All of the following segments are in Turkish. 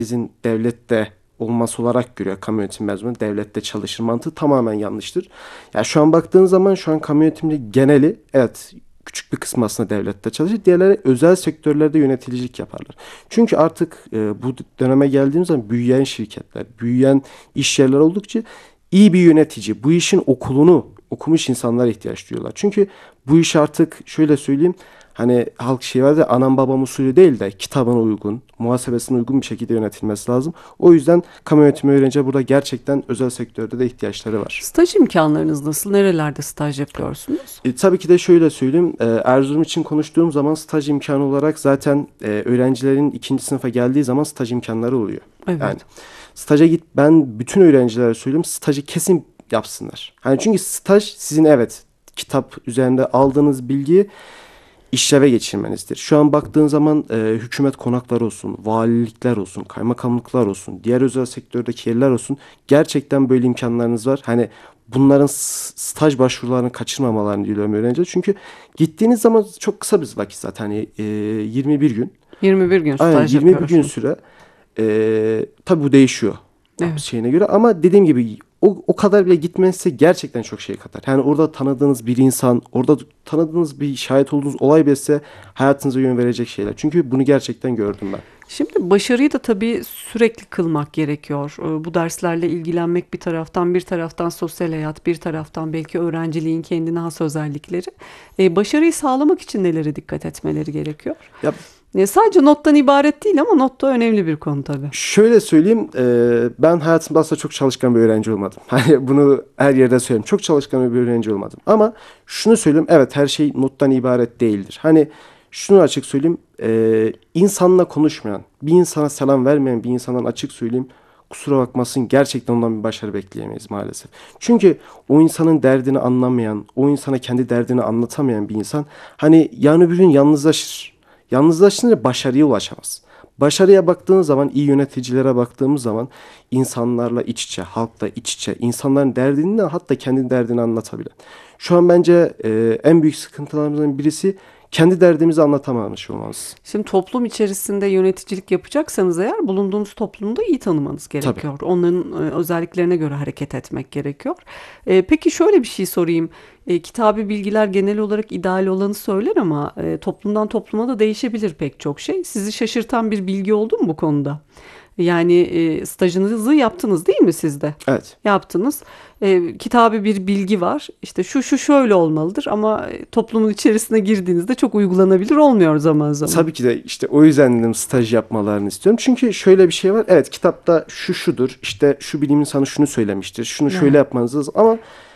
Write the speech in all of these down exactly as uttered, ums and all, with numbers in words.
Bizim devlette olması olarak görüyor kamu yönetimi mezunu. Devlette çalışır mantığı tamamen yanlıştır. Ya şu an baktığın zaman şu an kamu yönetiminde geneli evet küçük bir kısmı aslında devlette çalışır. Diğerleri özel sektörlerde yöneticilik yaparlar. Çünkü artık e, bu döneme geldiğimiz zaman büyüyen şirketler, büyüyen iş yerleri oldukça iyi bir yönetici, bu işin okulunu okumuş insanlara ihtiyaç duyuyorlar. Çünkü bu iş artık şöyle söyleyeyim, hani halk şey var ya, anam babam usulü değil de kitabına uygun, muhasebesine uygun bir şekilde yönetilmesi lazım. O yüzden kamu yönetimi öğrenci burada gerçekten özel sektörde de ihtiyaçları var. Staj imkanlarınız nasıl? Nerelerde staj yapıyorsunuz? E, tabii ki de şöyle söyleyeyim. E, Erzurum için konuştuğum zaman staj imkanı olarak zaten e, öğrencilerin ikinci sınıfa geldiği zaman staj imkanları oluyor. Evet. Yani staja git, ben bütün öğrencilere söylüyorum, stajı kesin yapsınlar. Hani çünkü staj sizin evet kitap üzerinde aldığınız bilgiyi işleve geçirmenizdir. Şu an baktığın zaman e, hükümet konakları olsun, valilikler olsun, kaymakamlıklar olsun, diğer özel sektördeki yerler olsun, gerçekten böyle imkanlarınız var. Hani bunların s- staj başvurularını kaçırmamalarını diliyorum öğrenciler. Çünkü gittiğiniz zaman çok kısa bir vakit zaten, hani e, yirmi bir gün. yirmi bir gün Aynen staj yirmi bir gün yapıyorsunuz. süre. E, tabii bu değişiyor Evet. şeyine göre, ama dediğim gibi o, o kadar bile gitmezse gerçekten çok şey katar. Yani orada tanıdığınız bir insan, orada tanıdığınız bir şahit olduğunuz olay bile hayatınıza yön verecek şeyler. Çünkü bunu gerçekten gördüm ben. Şimdi başarıyı da tabii sürekli kılmak gerekiyor. Ee, Bu derslerle ilgilenmek bir taraftan, bir taraftan sosyal hayat, bir taraftan belki öğrenciliğin kendine has özellikleri. Ee, başarıyı sağlamak için nelere dikkat etmeleri gerekiyor? Ya Ee, sadece nottan ibaret değil ama not da önemli bir konu tabii. şöyle söyleyeyim, e, ben hayatımda aslında çok çalışkan bir öğrenci olmadım. Hani bunu her yerde söyleyeyim. Çok çalışkan bir öğrenci olmadım. Ama şunu söyleyeyim, evet her şey nottan ibaret değildir. Hani şunu açık söyleyeyim, e, insanla konuşmayan, bir insana selam vermeyen bir insandan açık söyleyeyim, kusura bakmasın, gerçekten ondan bir başarı bekleyemeyiz maalesef. Çünkü o insanın derdini anlamayan, o insana kendi derdini anlatamayan bir insan hani yarın öbür gün yalnızlaşır. Yalnızlaşınca başarıya ulaşamaz. Başarıya baktığımız zaman, iyi yöneticilere baktığımız zaman insanlarla iç içe, halkla iç içe, insanların derdini, hatta kendi derdini anlatabilen. Şu an bence e, en büyük sıkıntılarımızdan birisi kendi derdimizi anlatamamış olmamız. Şimdi toplum içerisinde yöneticilik yapacaksanız eğer bulunduğunuz toplumu da iyi tanımanız Tabii. gerekiyor. Onların e, özelliklerine göre hareket etmek gerekiyor. E, peki şöyle bir şey sorayım. E, kitabi bilgiler genel olarak ideal olanı söyler ama e, toplumdan topluma da değişebilir pek çok şey. Sizi şaşırtan bir bilgi oldu mu bu konuda? Yani e, stajınızı yaptınız değil mi siz de? Evet. Yaptınız. E, kitabi bir bilgi var. İşte şu şu şöyle olmalıdır ama e, toplumun içerisine girdiğinizde çok uygulanabilir olmuyor zaman zaman. Tabii ki de işte o yüzden dedim staj yapmalarını istiyorum. Çünkü şöyle bir şey var. Evet, kitapta şu şudur, işte şu bilim insanı şunu söylemiştir, şunu şöyle Evet. yapmanız lazım, ama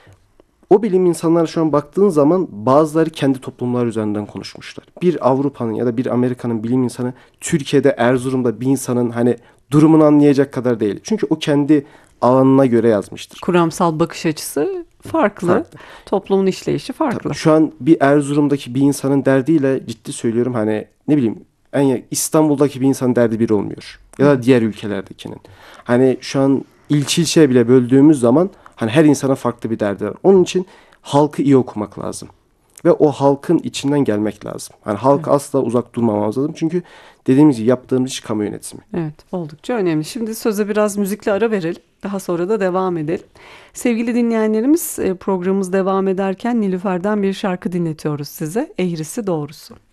o bilim insanları şu an baktığın zaman bazıları kendi toplumlar üzerinden konuşmuşlar. Bir Avrupa'nın ya da bir Amerika'nın bilim insanı Türkiye'de, Erzurum'da bir insanın hani durumunu anlayacak kadar değil. Çünkü o kendi alanına göre yazmıştır. Kuramsal bakış açısı farklı. Farklı. Toplumun işleyişi Tabii farklı. şu an bir Erzurum'daki bir insanın derdiyle, ciddi söylüyorum, hani ne bileyim en ya- İstanbul'daki bir insanın derdi bir olmuyor. Ya da diğer ülkelerdekinin. Hani şu an ilçe ilçeye bile böldüğümüz zaman hani her insana farklı bir derdi var. Onun için halkı iyi okumak lazım. Ve o halkın içinden gelmek lazım. Hani halka asla uzak durmamamız lazım. Çünkü dediğimiz gibi yaptığımız iş kamu yönetimi. Evet, oldukça önemli. Şimdi söze biraz müzikle ara verelim. Daha sonra da devam edelim. Sevgili dinleyenlerimiz, e, programımız devam ederken Nilüfer'den bir şarkı dinletiyoruz size. Eğrisi doğrusu.